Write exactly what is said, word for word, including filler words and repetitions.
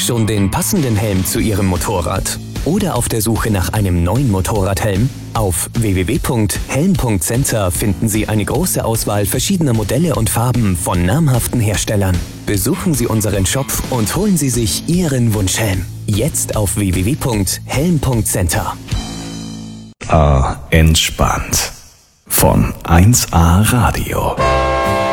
Schon den passenden Helm zu Ihrem Motorrad? Oder auf der Suche nach einem neuen Motorradhelm? Auf w w w punkt helm punkt center finden Sie eine große Auswahl verschiedener Modelle und Farben von namhaften Herstellern. Besuchen Sie unseren Shop und holen Sie sich Ihren Wunschhelm. Jetzt auf w w w punkt helm punkt center. Ah, entspannt. Von eins A Radio.